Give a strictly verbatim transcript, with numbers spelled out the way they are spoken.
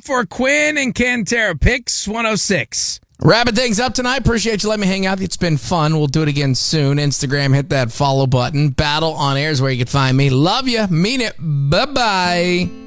for Quinn and Cantera. Picks one oh six. Wrapping things up tonight. Appreciate you letting me hang out. It's been fun. We'll do it again soon. Instagram, hit that follow button. Battle on Air is where you can find me. Love you. Mean it. Bye-bye.